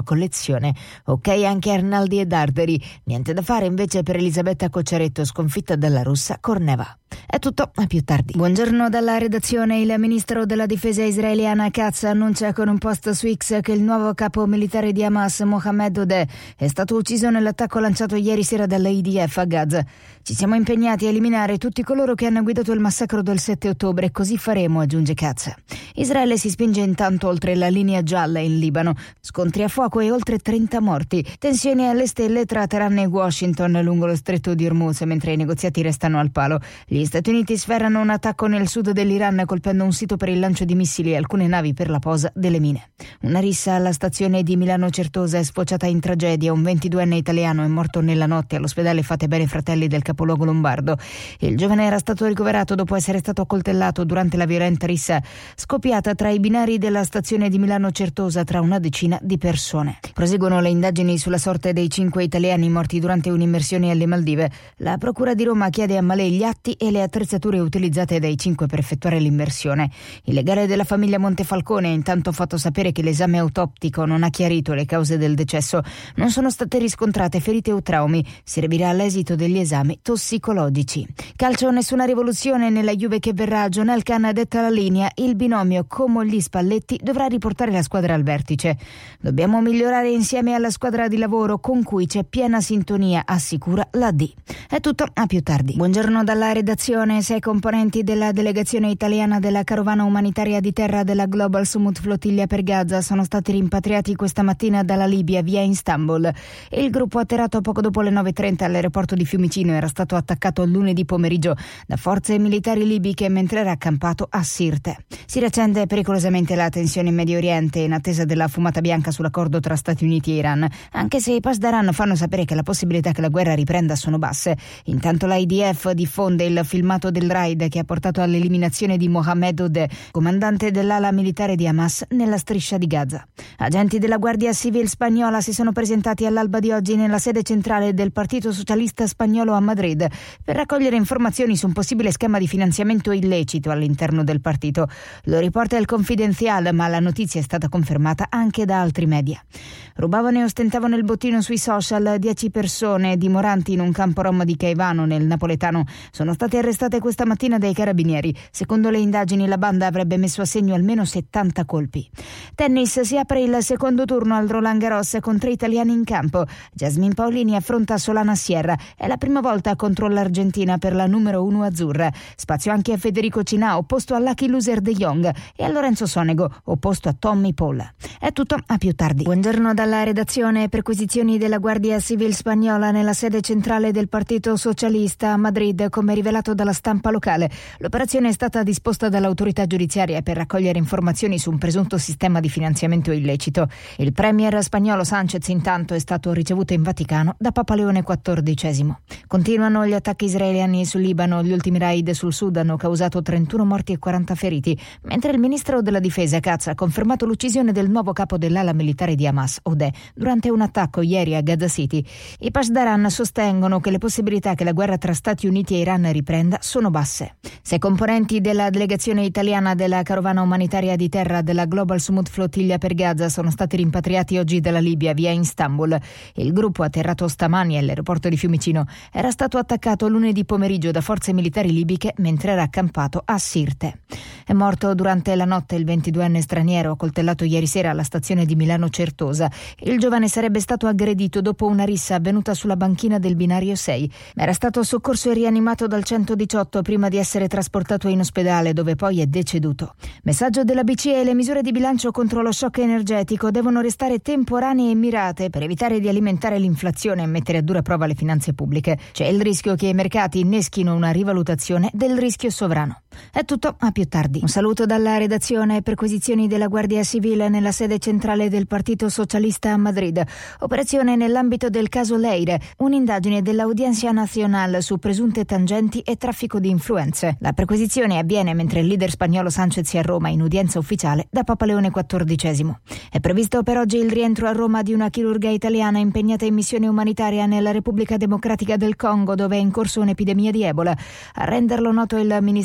collezione. Ok anche Arnaldi e Darderi. Niente da fare invece per Elisabetta Cocciaretto, sconfitta dalla russa Korneva. È tutto, a più tardi. Buongiorno dalla redazione. Il ministro della difesa israeliana Katz annuncia con un post su X che il nuovo capo militare di Hamas, Mohammed Odeh, è stato ucciso nell'attacco lanciato ieri sera dall'IDF a Gaza. Ci siamo impegnati a eliminare tutti coloro che hanno guidato il massacro del 7 ottobre, così faremo, aggiunge Katz. Israele si spinge intanto oltre la linea gialla in Libano. Scontri a fuoco e oltre 30 morti. Tensioni alle stelle tra Teheran e Washington lungo lo stretto di Hormuz, mentre i negoziati restano al palo. Gli Stati Uniti sferrano un attacco nel sud dell'Iran colpendo un sito per il lancio di missili e alcune navi per la posa delle mine. Una rissa alla stazione di Milano Certosa è sfociata in tragedia. Un 22enne italiano è morto nella notte all'ospedale Fatebenefratelli Fratelli del capoluogo lombardo. Il giovane era stato ricoverato dopo essere stato accoltellato durante la violenta rissa scoppiata tra i binari della stazione di Milano Certosa tra una decina di persone. Proseguono le indagini sulla sorte dei 5 italiani morti durante un'immersione alle Maldive. La Procura di Roma chiede a Malé gli atti e le attrezzature utilizzate dai 5 per effettuare l'immersione. Il legale della famiglia Montefalcone ha intanto fatto sapere che l'esame autoptico non ha chiarito le cause del decesso. Non sono state riscontrate ferite o traumi. Servirà all'esito degli esami tossicologici. Calcio, nessuna rivoluzione nella Juve che verrà. John Elkann detta la linea. Il binomio Comolli-Spalletti dovrà riportare la squadra al vertice. Dobbiamo migliorare insieme alla squadra di lavoro con cui c'è piena sintonia, assicura la D. È tutto, a più tardi. Buongiorno dalla redazione. 6 componenti della delegazione italiana della carovana umanitaria di terra della Global Summit Flottiglia per Gaza sono stati rimpatriati questa mattina dalla Libia via Istanbul. Il gruppo atterrato poco dopo le 9:30 all'aeroporto di Fiumicino era stato attaccato lunedì pomeriggio da forze militari libiche mentre era accampato a Sirte. Si riaccende pericolosamente la tensione in Medio Oriente in attesa della fumata bianca sull'accordo tra Stati Uniti e Iran, anche se i Pasdaran fanno sapere che la possibilità che la guerra riprenda sono basse. Intanto l'IDF diffonde il filmato del raid che ha portato all'eliminazione di Mohammed Odeh, comandante dell'ala militare di Hamas nella striscia di Gaza. Agenti della Guardia Civil spagnola si sono presentati all'alba di oggi nella sede centrale del Partito Socialista Spagnolo a Madrid per raccogliere informazioni su un possibile schema di finanziamento illecito all'interno del partito. Lo riporta il Confidencial, ma la notizia è stata confermata anche da altri media. Rubavano e ostentivano il bottino sui social. 10 persone dimoranti in un campo rom di Caivano nel napoletano sono state arrestate questa mattina dai carabinieri. Secondo le indagini la banda avrebbe messo a segno almeno 70 colpi. Tennis, si apre il secondo turno al Roland Garros con 3 italiani in campo. Jasmine Paolini affronta Solana Sierra. È la prima volta contro l'Argentina per la numero 1 azzurra. Spazio anche a Federico Cinà, opposto a Lucky Loser De Jong, e a Lorenzo Sonego, opposto a Tommy Paul. È tutto, a più tardi. Buongiorno dalla redazione. Perquisizioni della Guardia Civil spagnola nella sede centrale del Partito Socialista a Madrid, come rivelato dalla stampa locale. L'operazione è stata disposta dall'autorità giudiziaria per raccogliere informazioni su un presunto sistema di finanziamento illecito. Il premier spagnolo Sánchez intanto è stato ricevuto in Vaticano da Papa Leone XIV. Continuano gli attacchi israeliani sul Libano. Gli ultimi raid sul sud hanno causato 31 morti e 40 feriti, mentre il ministro della difesa Katz ha confermato l'uccisione del nuovo capo dell'ala militare di Hamas, Odeh, durante un attacco ieri a Gaza City. I Pasdaran sostengono che le possibilità che la guerra tra Stati Uniti e Iran riprenda sono basse. 6 componenti della delegazione italiana della carovana umanitaria di terra della Global Summit Flottiglia per Gaza sono stati rimpatriati oggi dalla Libia via Istanbul. Il gruppo, atterrato stamani all'aeroporto di Fiumicino, era stato attaccato lunedì pomeriggio da forze militari libiche mentre era accampato a Sirte. È morto durante la notte il 22enne straniero accoltellato ieri sera alla stazione di Milano Certosa. Il giovane sarebbe stato aggredito dopo una rissa avvenuta sulla banchina del binario 6. Era stato soccorso e rianimato dal 118 prima di essere trasportato in ospedale, dove poi è deceduto. Messaggio della BCE: le misure di bilancio contro lo shock energetico devono restare temporanee e mirate per evitare di alimentare l'inflazione e mettere a dura prova le finanze pubbliche. C'è il rischio che i mercati inneschino una rivalutazione del rischio sovrano. È tutto, a più tardi. Un saluto dalla redazione. Perquisizioni della Guardia Civile nella sede centrale del Partito Socialista a Madrid. Operazione nell'ambito del caso Leire, un'indagine dell'Audiencia Nacional su presunte tangenti e traffico di influenze. La perquisizione avviene mentre il leader spagnolo Sánchez è a Roma in udienza ufficiale da Papa Leone XIV. È previsto per oggi il rientro a Roma di una chirurga italiana impegnata in missione umanitaria nella Repubblica Democratica del Congo, dove è in corso un'epidemia di Ebola. A renderlo noto il Ministero della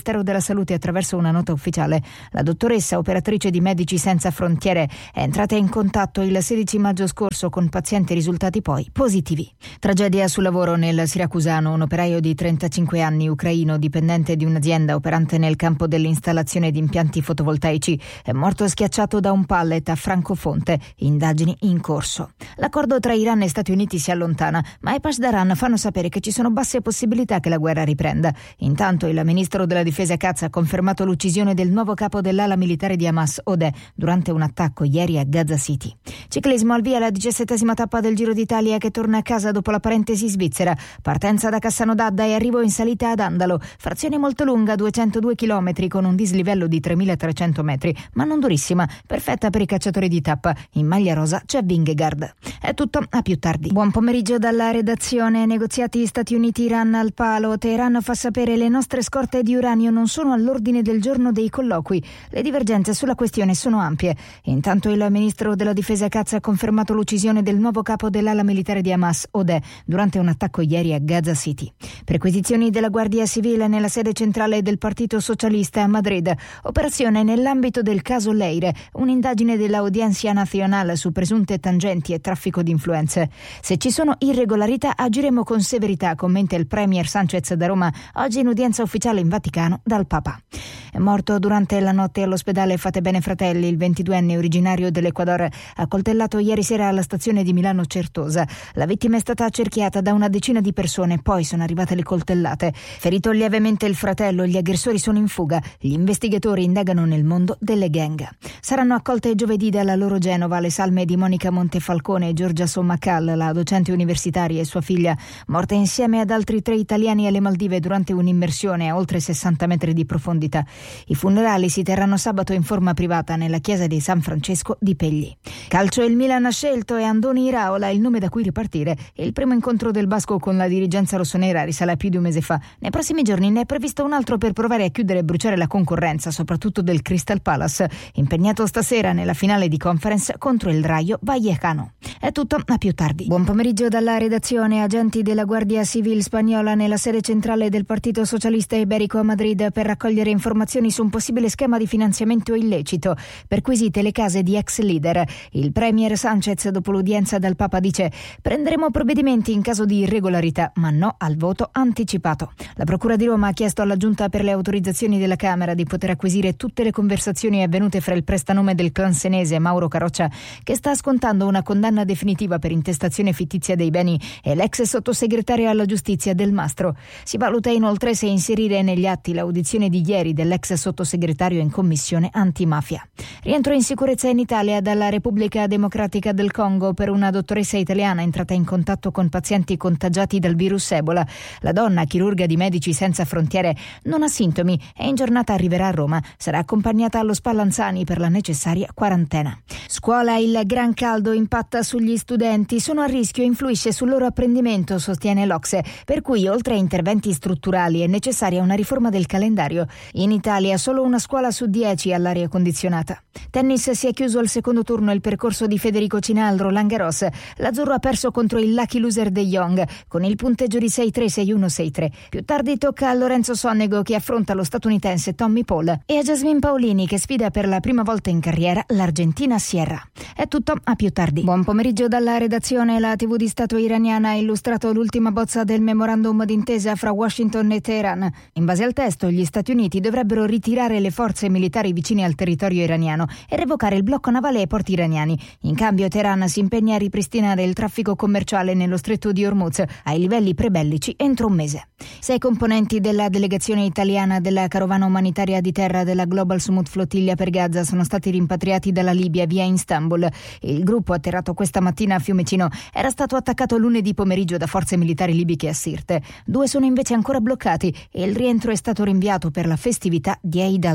Salute attraverso una nota ufficiale. La dottoressa, operatrice di Medici Senza Frontiere, è entrata in contatto il 16 maggio scorso con pazienti risultati poi positivi. Tragedia sul lavoro nel siracusano. Un operaio di 35 anni, ucraino, dipendente di un'azienda operante nel campo dell'installazione di impianti fotovoltaici, è morto schiacciato da un pallet a Francofonte. Indagini in corso. L'accordo tra Iran e Stati Uniti si allontana, ma i Pasdaran fanno sapere che ci sono basse possibilità che la guerra riprenda. Intanto il ministro della difesa Katz ha confermato l'uccisione del nuovo capo dell'ala militare di Hamas, Odeh, durante un attacco ieri a Gaza City. Ciclismo, al via la 17ª tappa del Giro d'Italia che torna a casa dopo la parentesi svizzera. Partenza da Cassano d'Adda e arrivo in salita ad Andalo. Frazione molto lunga, 202 km con un dislivello di 3.300 metri, ma non durissima, perfetta per i cacciatori di tappa. In maglia rosa c'è Vingegaard. È tutto, a più tardi. Buon pomeriggio dalla redazione. Negoziati Stati Uniti-Iran al palo. Teheran fa sapere: le nostre scorte di uranio non sono all'ordine del giorno dei colloqui. Le divergenze sulla questione sono ampie. Intanto il ministro della difesa Katz ha confermato l'uccisione del nuovo capo dell'ala militare di Hamas, Odeh, durante un attacco ieri a Gaza City. Perquisizioni della Guardia Civile nella sede centrale del Partito Socialista a Madrid. Operazione nell'ambito del caso Leire, un'indagine dell'Audiencia Nazionale su presunte tangenti e traffico di influenze. Se ci sono irregolarità agiremo con severità, commenta il premier Sanchez da Roma, oggi in udienza ufficiale in Vaticano dal Papa. È morto durante la notte all'ospedale Fatebenefratelli Fratelli il 22enne originario dell'Ecuador, accoltellato ieri sera alla stazione di Milano Certosa. La vittima è stata accerchiata da una decina di persone, poi sono arrivate le coltellate. Ferito lievemente il fratello, gli aggressori sono in fuga. Gli investigatori indagano nel mondo delle gang. Saranno accolte giovedì dalla loro Genova le salme di Monica Montefalcone e Giorgia Sommacal, la docente universitaria, e sua figlia, morte insieme ad altri 3 italiani alle Maldive durante un'immersione a oltre 60 metri di profondità. I funerali si terranno sabato in forma privata nella chiesa di San Francesco di Pegli. Calcio, il Milan ha scelto e Andoni Iraola il nome da cui ripartire. Il primo incontro del basco con la dirigenza rossonera risale a più di un mese fa. Nei prossimi giorni ne è previsto un altro per provare a chiudere e bruciare la concorrenza, soprattutto del Crystal Palace, impegnato stasera nella finale di Conference contro il Rayo Vallecano. È tutto, a più tardi. Buon pomeriggio dalla redazione. Agenti della Guardia Civil spagnola nella sede centrale del Partito Socialista Iberico a Madrid per raccogliere informazioni su un possibile schema di finanziamento illecito. Perquisite le case di ex leader. Il premier Sanchez, dopo l'udienza dal Papa, dice: prenderemo provvedimenti in caso di irregolarità, ma no al voto anticipato. La Procura di Roma ha chiesto alla Giunta per le autorizzazioni della Camera di poter acquisire tutte le conversazioni avvenute fra il prestanome del clan senese Mauro Caroccia, che sta scontando una condanna definitiva per intestazione fittizia dei beni, e l'ex sottosegretario alla giustizia Del Mastro. Si valuta inoltre se inserire negli atti l'audizione di ieri dell'ex sottosegretario in commissione antimafia. Rientro in sicurezza in Italia dalla Repubblica Democratica del Congo per una dottoressa italiana entrata in contatto con pazienti contagiati dal virus Ebola. La donna, chirurga di Medici Senza Frontiere, non ha sintomi e in giornata arriverà a Roma. Sarà accompagnata allo Spallanzani per la necessaria quarantena. Scuola, il gran caldo impatta sugli studenti, sono a rischio e influisce sul loro apprendimento, sostiene l'Ocse, per cui oltre a interventi strutturali è necessaria una riforma del calendario. In Italia solo una scuola su 10 ha l'aria condizionata. Tennis, si è chiuso al secondo turno il percorso di Federico Cina al Roland Garros. L'Azzurro ha perso contro il lucky loser De Jong con il punteggio di 6-3, 6-1, 6-3. Più tardi tocca a Lorenzo Sonego, che affronta lo statunitense Tommy Paul, e a Jasmine Paolini, che sfida per la prima volta in carriera l'Argentina Sierra. È tutto, a più tardi. Buon pomeriggio dalla redazione. La TV di Stato iraniana ha illustrato l'ultima bozza del memorandum d'intesa fra Washington e Teheran. In base al testo, gli Stati Uniti dovrebbero ritirare le forze militari vicine al territorio iraniano e revocare il blocco navale ai porti iraniani. In cambio, Teheran si impegna a ripristinare il traffico commerciale nello stretto di Hormuz ai livelli prebellici entro un mese. 6 componenti della delegazione italiana della carovana umanitaria di terra della Global Sumut Flottiglia per Gaza sono stati rimpatriati dalla Libia via Istanbul. Il gruppo, atterrato questa mattina a Fiumicino, era stato attaccato lunedì pomeriggio da forze militari libiche a Sirte. 2 sono invece ancora bloccati e il rientro è stato rinviato per la festività di Eid al-Adha.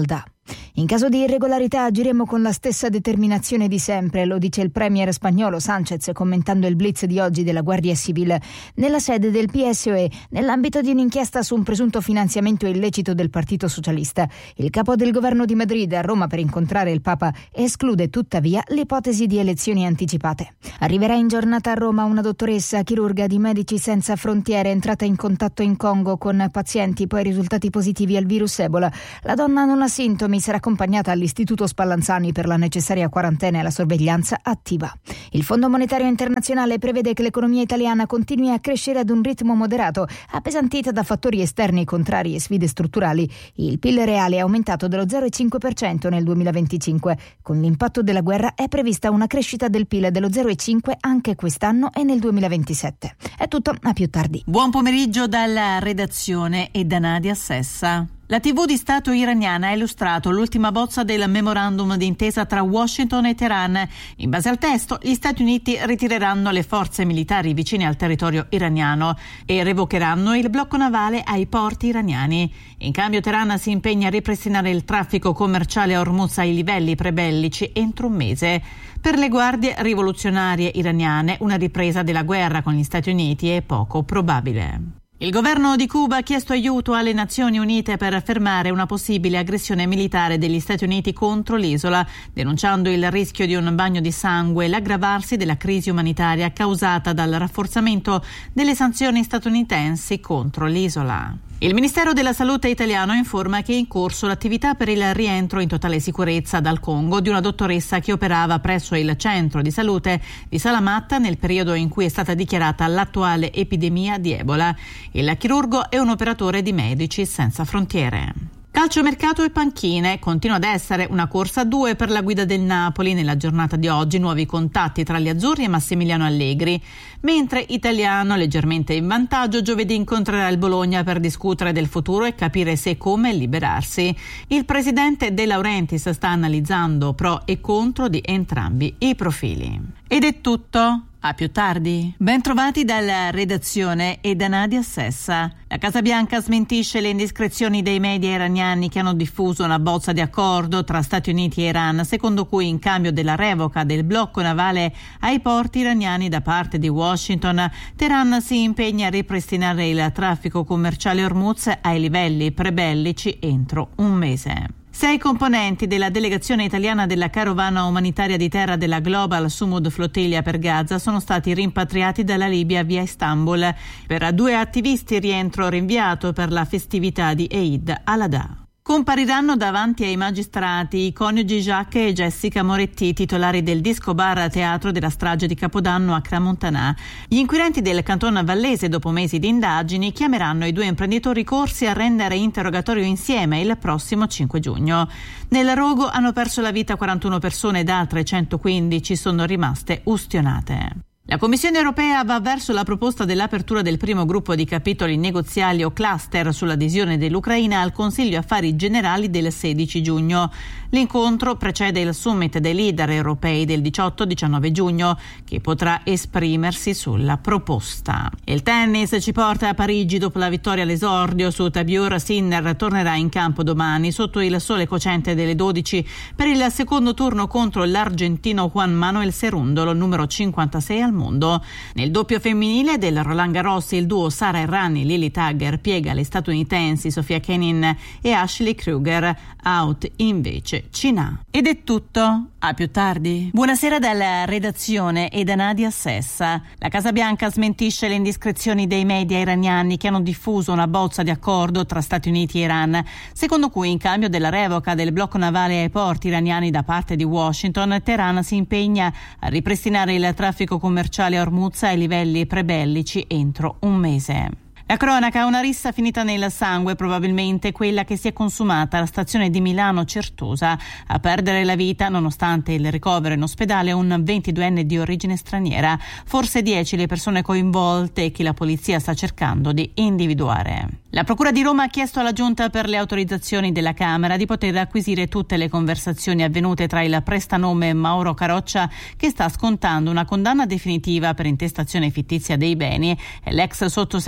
In caso di irregolarità agiremo con la stessa determinazione di sempre, lo dice il premier spagnolo Sánchez commentando il blitz di oggi della Guardia Civile nella sede del PSOE nell'ambito di un'inchiesta su un presunto finanziamento illecito del Partito Socialista. Il capo del governo di Madrid a Roma per incontrare il Papa esclude tuttavia l'ipotesi di elezioni anticipate. Arriverà in giornata a Roma una dottoressa chirurga di Medici Senza Frontiere entrata in contatto in Congo con pazienti poi risultati positivi al virus Ebola. La donna non ha sintomi, sarà accompagnata all'Istituto Spallanzani per la necessaria quarantena e la sorveglianza attiva. Il Fondo Monetario Internazionale prevede che l'economia italiana continui a crescere ad un ritmo moderato, appesantita da fattori esterni contrari e sfide strutturali. Il PIL reale è aumentato dello 0,5% nel 2025. Con l'impatto della guerra è prevista una crescita del PIL dello 0,5% anche quest'anno e nel 2027. È tutto, a più tardi. Buon pomeriggio dalla redazione e da Nadia Sessa. La TV di Stato iraniana ha illustrato l'ultima bozza del memorandum d'intesa tra Washington e Teheran. In base al testo, gli Stati Uniti ritireranno le forze militari vicine al territorio iraniano e revocheranno il blocco navale ai porti iraniani. In cambio, Teheran si impegna a ripristinare il traffico commerciale a Hormuz ai livelli prebellici entro un mese. Per le guardie rivoluzionarie iraniane, una ripresa della guerra con gli Stati Uniti è poco probabile. Il governo di Cuba ha chiesto aiuto alle Nazioni Unite per fermare una possibile aggressione militare degli Stati Uniti contro l'isola, denunciando il rischio di un bagno di sangue e l'aggravarsi della crisi umanitaria causata dal rafforzamento delle sanzioni statunitensi contro l'isola. Il Ministero della Salute italiano informa che è in corso l'attività per il rientro in totale sicurezza dal Congo di una dottoressa che operava presso il centro di salute di Salamat nel periodo in cui è stata dichiarata l'attuale epidemia di Ebola. Il chirurgo è un operatore di Medici Senza Frontiere. Calciomercato e panchine. Continua ad essere una corsa a due per la guida del Napoli. Nella giornata di oggi nuovi contatti tra gli azzurri e Massimiliano Allegri, mentre Italiano, leggermente in vantaggio, giovedì incontrerà il Bologna per discutere del futuro e capire se e come liberarsi. Il presidente De Laurentiis sta analizzando pro e contro di entrambi i profili. Ed è tutto. A più tardi. Ben trovati dalla redazione e da Nadia Sessa. La Casa Bianca smentisce le indiscrezioni dei media iraniani che hanno diffuso una bozza di accordo tra Stati Uniti e Iran, secondo cui in cambio della revoca del blocco navale ai porti iraniani da parte di Washington, Teheran si impegna a ripristinare il traffico commerciale Hormuz ai livelli prebellici entro un mese. 6 componenti della delegazione italiana della carovana umanitaria di terra della Global Sumud Flottiglia per Gaza sono stati rimpatriati dalla Libia via Istanbul. Per 2 attivisti rientro rinviato per la festività di Eid al-Adha. Compariranno davanti ai magistrati i coniugi Jacques e Jessica Moretti, titolari del disco bar teatro della strage di Capodanno a Crans-Montana. Gli inquirenti del canton vallese, dopo mesi di indagini, chiameranno i 2 imprenditori corsi a rendere interrogatorio insieme il prossimo 5 giugno. Nel rogo hanno perso la vita 41 persone ed altre 115 sono rimaste ustionate. La Commissione europea va verso la proposta dell'apertura del primo gruppo di capitoli negoziali o cluster sull'adesione dell'Ucraina al Consiglio Affari Generali del 16 giugno. L'incontro precede il summit dei leader europei del 18-19 giugno, che potrà esprimersi sulla proposta. Il tennis ci porta a Parigi dopo la vittoria all'esordio su Tabor. Sinner tornerà in campo domani sotto il sole cocente delle 12 per il secondo turno contro l'argentino Juan Manuel Cerúndolo, numero 56 al mondo. Nel doppio femminile del Roland Garros il duo Sara Errani Lily Tagger piega le statunitensi Sofia Kenin e Ashley Kruger, out invece Cina. Ed è tutto. A più tardi. Buonasera dalla redazione e da Nadia Sessa. La Casa Bianca smentisce le indiscrezioni dei media iraniani che hanno diffuso una bozza di accordo tra Stati Uniti e Iran, secondo cui in cambio della revoca del blocco navale ai porti iraniani da parte di Washington, Teheran si impegna a ripristinare il traffico commerciale a Hormuz ai livelli prebellici entro un mese. La cronaca, una rissa finita nel sangue, probabilmente quella che si è consumata alla stazione di Milano Certosa. A perdere la vita, nonostante il ricovero in ospedale, un 22enne di origine straniera. Forse 10 le persone coinvolte che la polizia sta cercando di individuare. La Procura di Roma ha chiesto alla Giunta per le autorizzazioni della Camera di poter acquisire tutte le conversazioni avvenute tra il prestanome Mauro Caroccia, che sta scontando una condanna definitiva per intestazione fittizia dei beni, e l'ex sottosegretario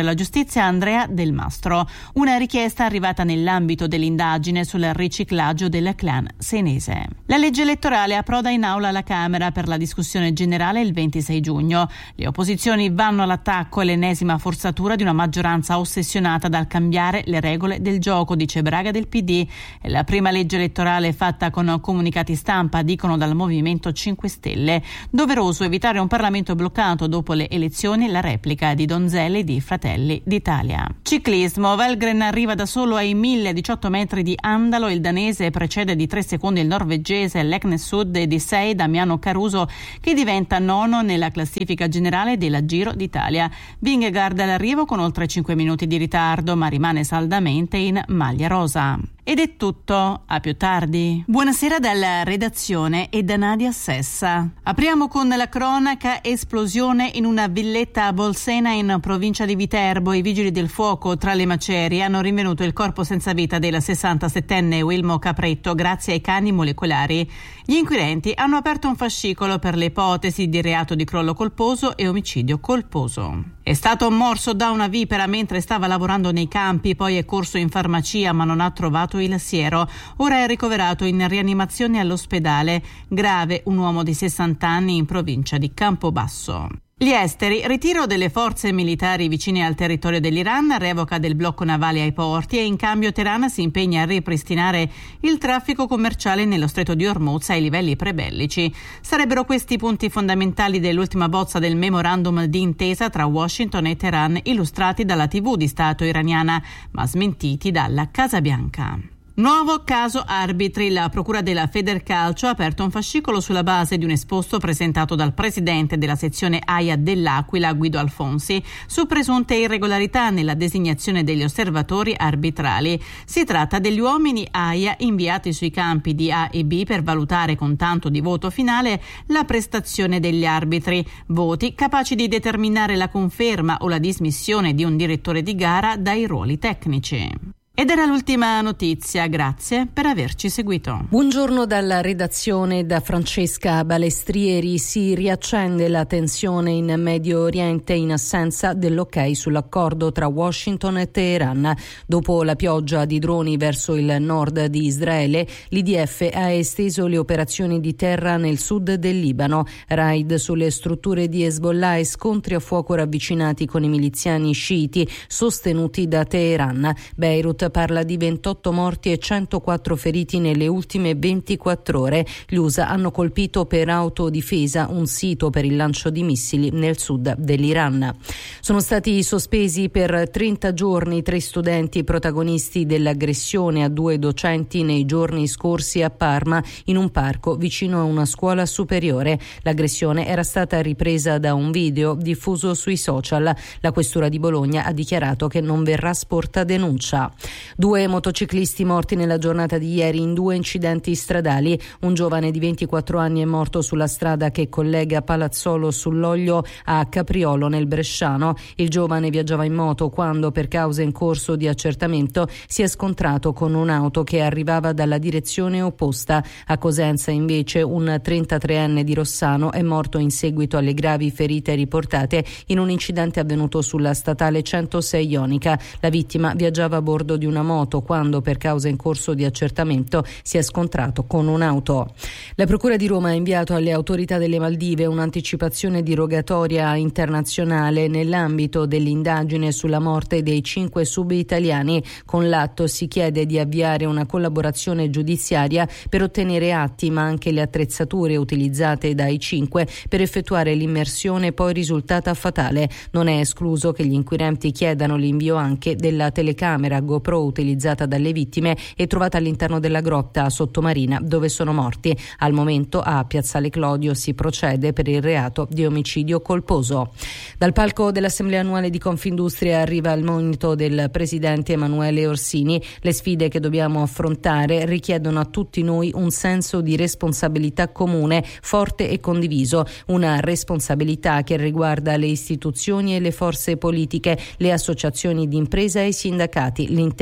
alla giustizia Andrea Del Mastro. Una richiesta arrivata nell'ambito dell'indagine sul riciclaggio del clan senese. La legge elettorale approda in aula alla Camera per la discussione generale il 26 giugno. Le opposizioni vanno all'attacco all'ennesima forzatura di una maggioranza ossessionata dal cambiare le regole del gioco, dice Braga del PD. È la prima legge elettorale fatta con comunicati stampa, dicono dal Movimento 5 Stelle. Doveroso evitare un Parlamento bloccato dopo le elezioni, la replica di Donzelli di Fratelli d'Italia. Ciclismo, Valgren arriva da solo ai 1018 metri di Andalo, il danese precede di 3 secondi il norvegese Leknes Sud e di 6 Damiano Caruso, che diventa nono nella classifica generale della Giro d'Italia. Vingegaard all'arrivo con oltre 5 minuti di ritardo, ma rimane saldamente in maglia rosa. Ed è tutto, a più tardi. Buonasera dalla redazione e da Nadia Sessa. Apriamo con la cronaca: esplosione in una villetta a Bolsena in provincia di Viterbo. I vigili del fuoco tra le macerie hanno rinvenuto il corpo senza vita del 67enne Wilmo Capretto grazie ai cani molecolari. Gli inquirenti hanno aperto un fascicolo per le ipotesi di reato di crollo colposo e omicidio colposo. È stato morso da una vipera mentre stava lavorando nei campi, poi è corso in farmacia ma non ha trovato il siero. Ora è ricoverato in rianimazione all'ospedale. Grave un uomo di 60 anni in provincia di Campobasso. Gli esteri: ritiro delle forze militari vicine al territorio dell'Iran, revoca del blocco navale ai porti e in cambio Teheran si impegna a ripristinare il traffico commerciale nello stretto di Hormuz ai livelli prebellici. Sarebbero questi i punti fondamentali dell'ultima bozza del memorandum di intesa tra Washington e Teheran, illustrati dalla TV di Stato iraniana, ma smentiti dalla Casa Bianca. Nuovo caso arbitri. La procura della Federcalcio ha aperto un fascicolo sulla base di un esposto presentato dal presidente della sezione AIA dell'Aquila, Guido Alfonsi, su presunte irregolarità nella designazione degli osservatori arbitrali. Si tratta degli uomini AIA inviati sui campi di A e B per valutare con tanto di voto finale la prestazione degli arbitri, voti capaci di determinare la conferma o la dismissione di un direttore di gara dai ruoli tecnici. Ed era l'ultima notizia, grazie per averci seguito. Buongiorno dalla redazione, da Francesca Balestrieri. Si riaccende la tensione in Medio Oriente in assenza dell'ok sull'accordo tra Washington e Teheran. Dopo la pioggia di droni verso il nord di Israele, l'IDF ha esteso le operazioni di terra nel sud del Libano, raid sulle strutture di Hezbollah e scontri a fuoco ravvicinati con i miliziani sciiti sostenuti da Teheran. Beirut parla di 28 morti e 104 feriti nelle ultime 24 ore. Gli USA hanno colpito per autodifesa un sito per il lancio di missili nel sud dell'Iran. Sono stati sospesi per 30 giorni 3 studenti protagonisti dell'aggressione a 2 docenti nei giorni scorsi a Parma, in un parco vicino a una scuola superiore. L'aggressione era stata ripresa da un video diffuso sui social. La questura di Bologna ha dichiarato che non verrà sporta denuncia. 2 motociclisti morti nella giornata di ieri in 2 incidenti stradali. Un giovane di 24 anni è morto sulla strada che collega Palazzolo sull'Oglio a Capriolo nel Bresciano. Il giovane viaggiava in moto quando, per cause in corso di accertamento, si è scontrato con un'auto che arrivava dalla direzione opposta. A Cosenza invece un 33enne di Rossano è morto in seguito alle gravi ferite riportate in un incidente avvenuto sulla statale 106 Ionica. La vittima viaggiava a bordo di una moto quando, per causa in corso di accertamento, si è scontrato con un'auto. La Procura di Roma ha inviato alle autorità delle Maldive un'anticipazione di rogatoria internazionale nell'ambito dell'indagine sulla morte dei 5 sub-italiani. Con l'atto si chiede di avviare una collaborazione giudiziaria per ottenere atti ma anche le attrezzature utilizzate dai 5 per effettuare l'immersione poi risultata fatale. Non è escluso che gli inquirenti chiedano l'invio anche della telecamera GoPro utilizzata dalle vittime e trovata all'interno della grotta sottomarina dove sono morti. Al momento a Piazzale Clodio si procede per il reato di omicidio colposo. Dal palco dell'Assemblea annuale di Confindustria arriva il monito del presidente Emanuele Orsini. Le sfide che dobbiamo affrontare richiedono a tutti noi un senso di responsabilità comune, forte e condiviso, una responsabilità che riguarda le istituzioni e le forze politiche, le associazioni di impresa e i sindacati, l'intera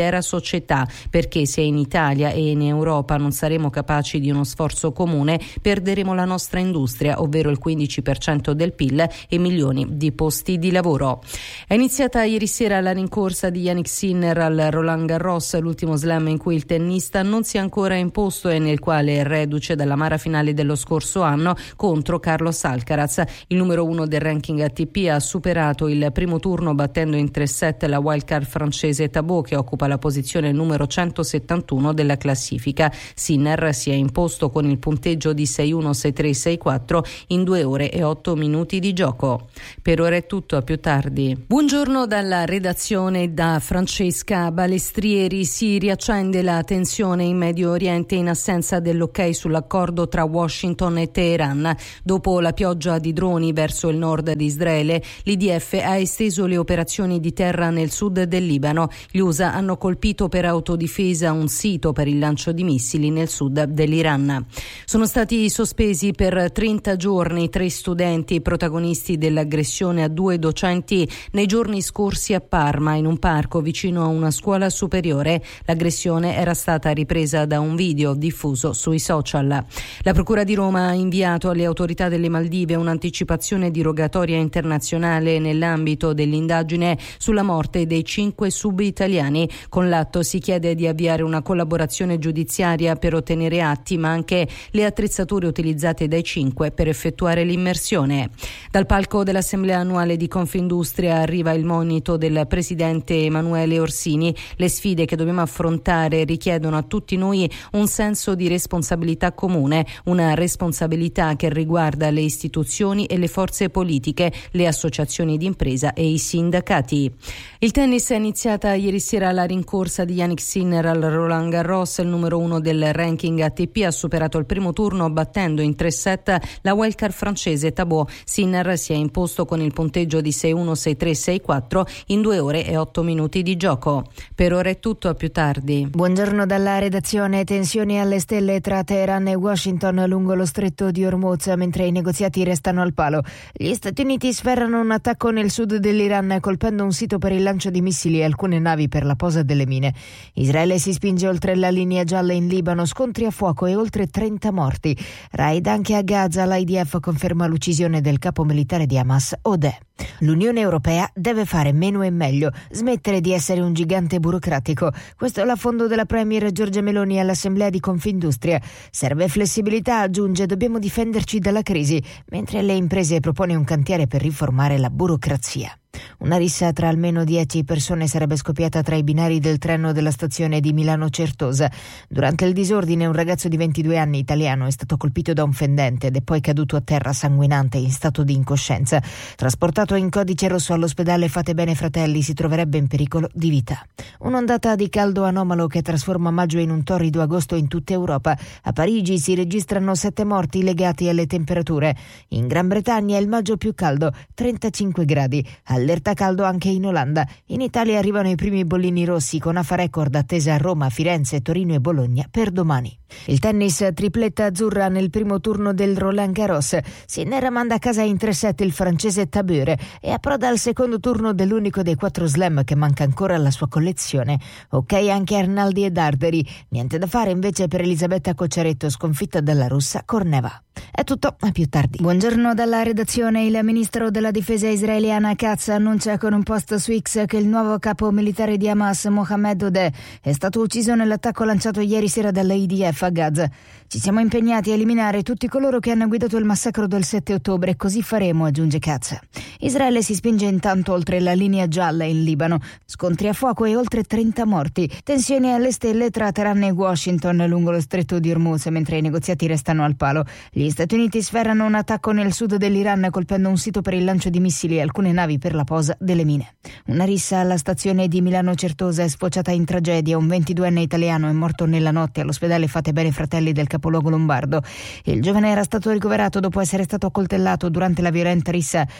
dell'intera società, perché se in Italia e in Europa non saremo capaci di uno sforzo comune, perderemo la nostra industria, ovvero il 15% del PIL e milioni di posti di lavoro. È iniziata ieri sera la rincorsa di Jannik Sinner al Roland Garros, l'ultimo slam in cui il tennista non si è ancora imposto e nel quale è reduce dall'amara finale dello scorso anno contro Carlos Alcaraz. Il numero 1 del ranking ATP ha superato il primo turno battendo in 3-7 la wildcard francese Tabot, che occupa la posizione numero 171 della classifica. Sinner si è imposto con il punteggio di 6-1, 6-3, 6-4 in 2 ore e 8 minuti di gioco. Per ora è tutto, a più tardi. Buongiorno dalla redazione da Francesca Balestrieri. Si riaccende la tensione in Medio Oriente in assenza dell'ok sull'accordo tra Washington e Teheran. Dopo la pioggia di droni verso il nord di Israele, l'IDF ha esteso le operazioni di terra nel sud del Libano. Gli USA hanno colpito per autodifesa un sito per il lancio di missili nel sud dell'Iran. Sono stati sospesi per 30 giorni 3 studenti protagonisti dell'aggressione a 2 docenti nei giorni scorsi a Parma, in un parco vicino a una scuola superiore. L'aggressione era stata ripresa da un video diffuso sui social. La Procura di Roma ha inviato alle autorità delle Maldive un'anticipazione di rogatoria internazionale nell'ambito dell'indagine sulla morte dei 5 sub-italiani. Con l'atto si chiede di avviare una collaborazione giudiziaria per ottenere atti, ma anche le attrezzature utilizzate dai 5 per effettuare l'immersione. Dal palco dell'Assemblea annuale di Confindustria arriva il monito del presidente Emanuele Orsini. Le sfide che dobbiamo affrontare richiedono a tutti noi un senso di responsabilità comune, una responsabilità che riguarda le istituzioni e le forze politiche, le associazioni di impresa e i sindacati. Il tennis è iniziata ieri sera la rincorsa di Jannik Sinner al Roland Garros. Il numero 1 del ranking ATP ha superato il primo turno battendo in 3-7 la wildcard francese Tabot. Sinner si è imposto con il punteggio di 6-1, 6-3, 6-4 in 2 ore e 8 minuti di gioco. Per ora è tutto, a più tardi. Buongiorno dalla redazione. Tensioni alle stelle tra Teheran e Washington lungo lo stretto di Hormuz mentre i negoziati restano al palo. Gli Stati Uniti sferrano un attacco nel sud dell'Iran colpendo un sito per il lancio di missili e alcune navi per la posa delle mine. Israele si spinge oltre la linea gialla in Libano, scontri a fuoco e oltre 30 morti. Raid anche a Gaza, l'IDF conferma l'uccisione del capo militare di Hamas, Odeh. L'Unione Europea deve fare meno e meglio, smettere di essere un gigante burocratico. Questo è l'affondo della Premier Giorgia Meloni all'Assemblea di Confindustria. Serve flessibilità, aggiunge, dobbiamo difenderci dalla crisi, mentre le imprese propone un cantiere per riformare la burocrazia. Una rissa tra almeno 10 persone sarebbe scoppiata tra i binari del treno della stazione di Milano Certosa. Durante il disordine un ragazzo di 22 anni italiano è stato colpito da un fendente ed è poi caduto a terra sanguinante in stato di incoscienza. Trasportato in codice rosso all'ospedale Fatebenefratelli, Fratelli, si troverebbe in pericolo di vita. Un'ondata di caldo anomalo che trasforma maggio in un torrido agosto in tutta Europa. A Parigi si registrano 7 morti legati alle temperature. In Gran Bretagna è il maggio più caldo, 35 gradi. Allerta caldo anche in Olanda. In Italia arrivano i primi bollini rossi con AFA record attesa a Roma, Firenze, Torino e Bologna per domani. Il tennis, tripletta azzurra nel primo turno del Roland Garros. Sinner manda a casa in 3-7 il francese Tabure e approda al secondo turno dell'unico dei 4 slam che manca ancora alla sua collezione. Ok anche Arnaldi e Darderi. Niente da fare invece per Elisabetta Cocciaretto, sconfitta dalla russa Korneva. È tutto, a più tardi. Buongiorno dalla redazione. Il ministro della difesa israeliana Katz annuncia con un post su X che il nuovo capo militare di Hamas, Mohammed Odeh, è stato ucciso nell'attacco lanciato ieri sera dall'IDF a Gaza. Ci siamo impegnati a eliminare tutti coloro che hanno guidato il massacro del 7 ottobre, così faremo, aggiunge Katz. Israele si spinge intanto oltre la linea gialla in Libano. Scontri a fuoco e oltre 30 morti. Tensioni alle stelle tra Teheran e Washington lungo lo stretto di Hormuz mentre i negoziati restano al palo. Gli Stati Uniti sferrano un attacco nel sud dell'Iran colpendo un sito per il lancio di missili e alcune navi per la posa delle mine. Una rissa alla stazione di Milano Certosa è sfociata in tragedia. Un 22enne italiano è morto nella notte all'ospedale Fatebenefratelli del capoluogo lombardo. Il giovane era stato ricoverato dopo essere stato accoltellato durante la violenta rissa scoppiata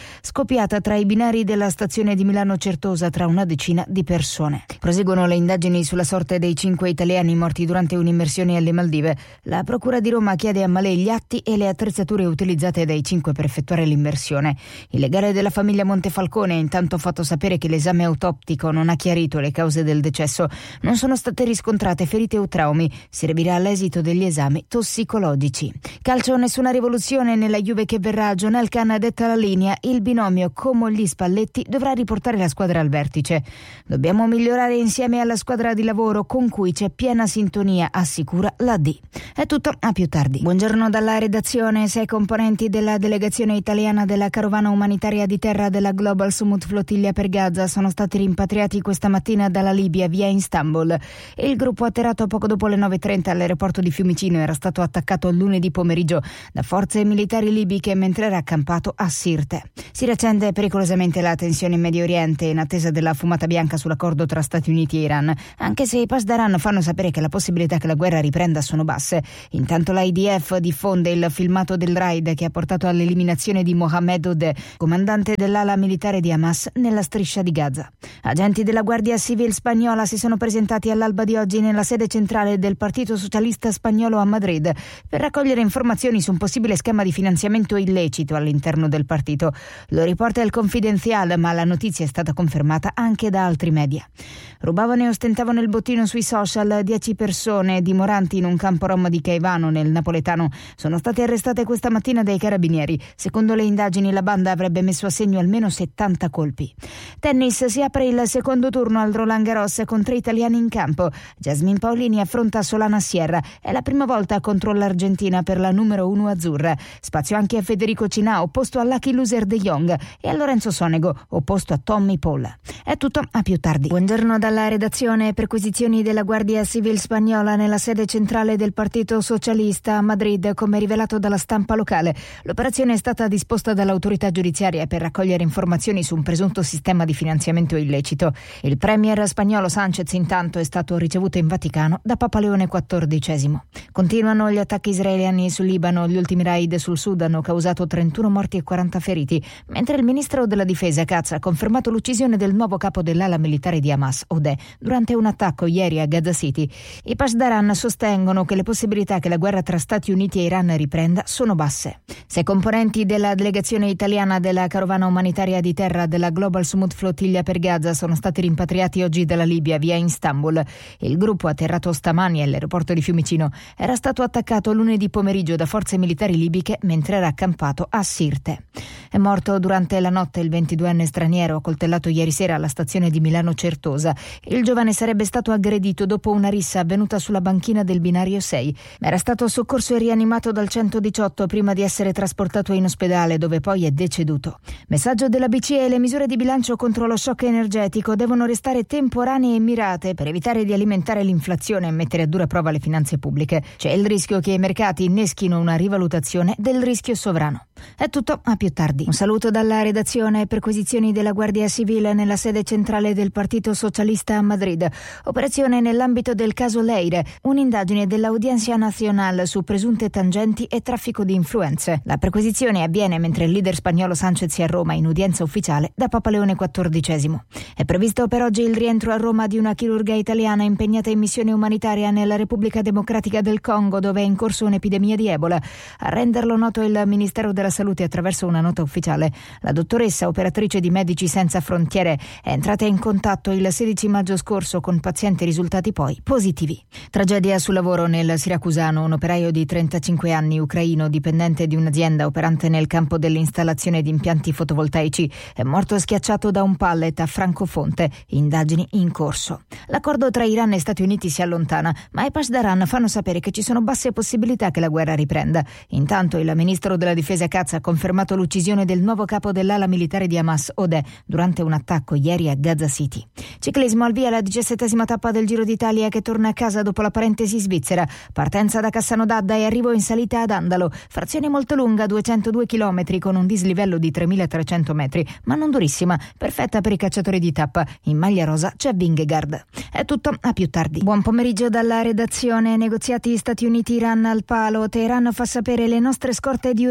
scoppiata tra i binari della stazione di Milano Certosa tra una decina di persone. Proseguono le indagini sulla sorte dei 5 italiani morti durante un'immersione alle Maldive. La Procura di Roma chiede a Malé gli atti e le attrezzature utilizzate dai 5 per effettuare l'immersione. Il legale della famiglia Montefalcone ha intanto fatto sapere che l'esame autoptico non ha chiarito le cause del decesso. Non sono state riscontrate ferite o traumi. Servirà all'esito degli esami tossicologici. Calcio, nessuna rivoluzione nella Juve che verrà. John Elkann detta la linea. Il binomio Comolli-Spalletti dovrà riportare la squadra al vertice. Dobbiamo migliorare insieme alla squadra di lavoro con cui c'è piena sintonia, assicura la D. È tutto, a più tardi. Buongiorno dalla redazione. 6 componenti della delegazione italiana della carovana umanitaria di terra della Global Summit Flottiglia per Gaza sono stati rimpatriati questa mattina dalla Libia via Istanbul. Il gruppo atterrato poco dopo le 9:30 all'aeroporto di Fiumicino era stato attaccato lunedì pomeriggio da forze militari libiche mentre era accampato a Sirte. Si riaccende pericolosamente la tensione in Medio Oriente in attesa della fumata bianca sull'accordo tra Stati Uniti e Iran, anche se i Pasdaran fanno sapere che la possibilità che la guerra riprenda sono basse. Intanto l'IDF diffonde il filmato del raid che ha portato all'eliminazione di Mohammed Odeh, comandante dell'ala militare di Hamas nella striscia di Gaza. Agenti della Guardia Civil spagnola si sono presentati all'alba di oggi nella sede centrale del Partito Socialista Spagnolo a Madrid per raccogliere informazioni su un possibile schema di finanziamento illecito all'interno del partito. Lo riporta il Confidencial, ma la notizia è stata confermata anche da altri media. Rubavano e ostentivano il bottino sui social. 10 persone dimoranti in un campo rom di Caivano nel napoletano sono state arrestate questa mattina dai carabinieri. Secondo le indagini la banda avrebbe messo a segno almeno 70 colpi. Tennis, si apre il secondo turno al Roland Garros con 3 italiani in campo. Jasmine Paolini affronta Solana Sierra. È la prima volta contro l'Argentina per la numero 1 azzurra. Spazio anche a Federico Cinà, opposto a Lucky Loser De Jong, e a Lorenzo Sonego, opposto a Tommy Paul. È tutto, a più tardi. Buongiorno dalla redazione. Perquisizioni della Guardia Civil spagnola nella sede centrale del Partito Socialista a Madrid, come rivelato dalla stampa locale. L'operazione è stata disposta dall'autorità giudiziaria per raccogliere informazioni su un presunto sistema di finanziamento illecito. Il premier spagnolo Sánchez intanto è stato ricevuto in Vaticano da Papa Leone XIV. Continuano gli attacchi israeliani sul Libano. Gli ultimi raid sul Sud hanno causato 31 morti e 40 feriti, mentre il ministro della difesa Katz ha confermato l'uccisione del nuovo capo dell'ala militare di Hamas, Odeh, durante un attacco ieri a Gaza City. I Pasdaran sostengono che le possibilità che la guerra tra Stati Uniti e Iran riprenda sono basse. 6 componenti della delegazione italiana della carovana umanitaria di terra della Global Summit Flottiglia per Gaza sono stati rimpatriati oggi dalla Libia via Istanbul. Il gruppo, atterrato stamani all'aeroporto di Fiumicino, era stato attaccato lunedì pomeriggio da forze militari libiche mentre era accampato a Sirte. È morto durante la notte il 22enne straniero accoltellato ieri sera alla stazione di Milano Certosa. Il giovane sarebbe stato aggredito dopo una rissa avvenuta sulla banchina del binario 6. Era stato soccorso e rianimato dal 118 prima di essere trasportato in ospedale, dove poi è deceduto. Messaggio della BCE: le misure di bilancio contro lo shock energetico devono restare temporanee e mirate per evitare di alimentare l'inflazione e mettere a dura prova le finanze pubbliche. C'è il rischio che i mercati inneschino una rivalutazione del rischio sovrano. È tutto, a più tardi. Un saluto dalla redazione. Perquisizioni della Guardia Civile nella sede centrale del Partito Socialista a Madrid. Operazione nell'ambito del caso Leire, un'indagine dell'Audiencia Nacional su presunte tangenti e traffico di influenze. La perquisizione avviene mentre il leader spagnolo Sánchez è a Roma in udienza ufficiale da Papa Leone XIV. È previsto per oggi il rientro a Roma di una chirurga italiana impegnata in missione umanitaria nella Repubblica Democratica del Congo, dove è in corso un'epidemia di Ebola. A renderlo noto il Ministero della Salute attraverso una nota ufficiale. La dottoressa, operatrice di Medici Senza Frontiere, è entrata in contatto il 16 maggio scorso con pazienti risultati poi positivi. Tragedia sul lavoro nel Siracusano. Un operaio di 35 anni, ucraino, dipendente di un'azienda operante nel campo dell'installazione di impianti fotovoltaici, è morto schiacciato da un pallet a Francofonte. Indagini in corso. L'accordo tra Iran e Stati Uniti si allontana, ma i Pasdaran fanno sapere che ci sono basse possibilità che la guerra riprenda. Intanto il ministro della difesa Katz ha confermato l'uccisione del nuovo capo dell'ala militare di Hamas, Odeh, durante un attacco ieri a Gaza City. Ciclismo, al via la 17ª tappa del Giro d'Italia che torna a casa dopo la parentesi svizzera. Partenza da Cassano d'Adda e arrivo in salita ad Andalo. Frazione molto lunga, 202 km con un dislivello di 3.300 metri, ma non durissima, perfetta per i cacciatori di tappa. In maglia rosa c'è Vingegaard. È tutto, a più tardi. Buon pomeriggio dalla redazione. Negoziati Stati Uniti-Iran al palo. Teheran fa sapere: le nostre scorte di uranio non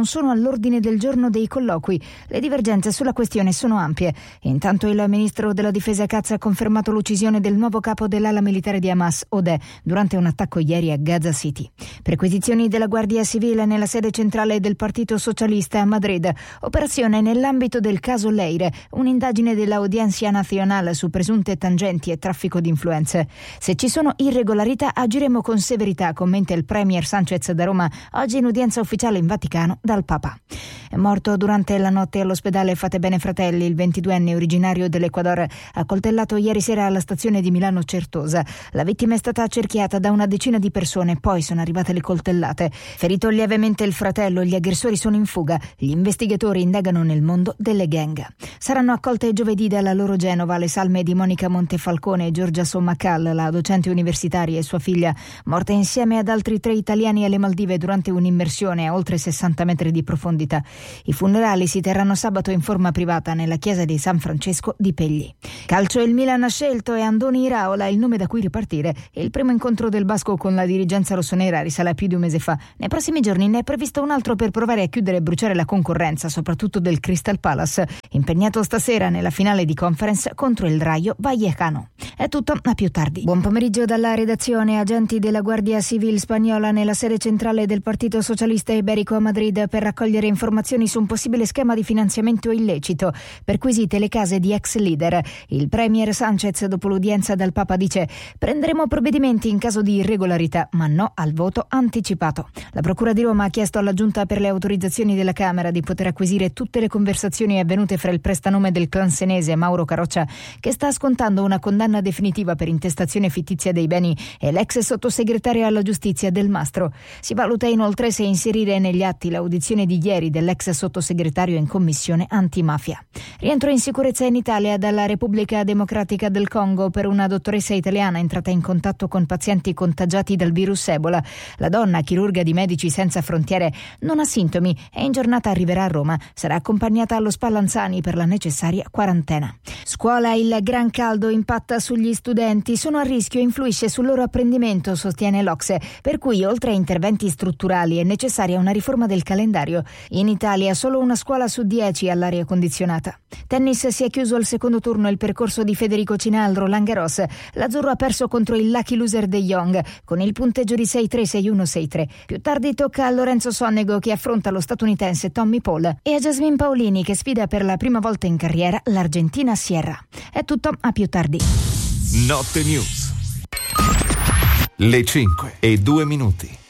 sono all'ordine del giorno dei colloqui. Le divergenze sulla questione sono ampie. Intanto il ministro della difesa Katz ha confermato l'uccisione del nuovo capo dell'ala militare di Hamas, Odeh, durante un attacco ieri a Gaza City. Perquisizioni della Guardia Civile nella sede centrale del Partito Socialista a Madrid. Operazione nell'ambito del caso Leire, un'indagine dell'Audiencia Nacional su presunte tangenti e traffico di influenze. Se ci sono irregolarità agiremo con severità, commenta il premier Sanchez da Roma, oggi in udienza ufficiale in Vaticano dal Papa. È morto durante la notte all'ospedale Fatebenefratelli Fratelli il 22enne originario dell'Ecuador, accoltellato ieri sera alla stazione di Milano Certosa. La vittima è stata accerchiata da una decina di persone, poi sono arrivate le coltellate. Ferito lievemente il fratello, gli aggressori sono in fuga. Gli investigatori indagano nel mondo delle gang. Saranno accolte giovedì dalla loro Genova le salme di Monica Montefalcone e Giorgia Sommacal, la docente universitaria, e sua figlia, morte insieme ad altri 3 italiani alle Maldive durante un'immersione a oltre 60 metri di profondità. I funerali si terranno sabato in forma privata nella chiesa di San Francesco di Pegli. Calcio, il Milan ha scelto e Andoni Iraola il nome da cui ripartire. Il primo incontro del basco con la dirigenza rossonera risale a più di un mese fa. Nei prossimi giorni ne è previsto un altro per provare a chiudere e bruciare la concorrenza, soprattutto del Crystal Palace, impegnato stasera nella finale di Conference contro il Rayo Vallecano. È tutto, a più tardi. Buon pomeriggio dalla redazione. Agenti della Guardia Civil spagnola nella sede centrale del Partito Socialista Iberico a Madrid per raccogliere informazioni su un possibile schema di finanziamento illecito. Perquisite le case di ex leader. Il premier Sanchez, dopo l'udienza dal Papa, dice: prenderemo provvedimenti in caso di irregolarità, ma no al voto anticipato. La Procura di Roma ha chiesto alla Giunta per le autorizzazioni della Camera di poter acquisire tutte le conversazioni avvenute fra il prestanome del clan senese Mauro Caroccia, che sta scontando una condanna definitiva per intestazione fittizia dei beni, e l'ex sottosegretario alla giustizia Del Mastro. Si valuta inoltre se inserire negli atti l'audizione di ieri dell'ex sottosegretario in commissione antimafia. Rientro in sicurezza in Italia dalla Repubblica Democratica del Congo per una dottoressa italiana entrata in contatto con pazienti contagiati dal virus Ebola. La donna, chirurga di Medici Senza Frontiere, non ha sintomi e in giornata arriverà a Roma. Sarà accompagnata allo Spallanzani per la necessaria quarantena. Scuola, il gran caldo impatta sugli studenti, sono a rischio e influisce sul loro apprendimento, sostiene l'Ocse, per cui oltre a interventi strutturali è necessaria una riforma del calendario. In Italia solo una scuola su 10 ha l'aria condizionata. Tennis, si è chiuso al secondo turno il percorso di Federico Cina al Roland Garros. L'Azzurro ha perso contro il lucky loser De Jong con il punteggio di 6-3, 6-1, 6-3. Più tardi tocca a Lorenzo Sonego, che affronta lo statunitense Tommy Paul, e a Jasmine Paolini, che sfida per la prima volta in carriera l'Argentina Sierra. È tutto, a più tardi. Notte News. Le 5:02.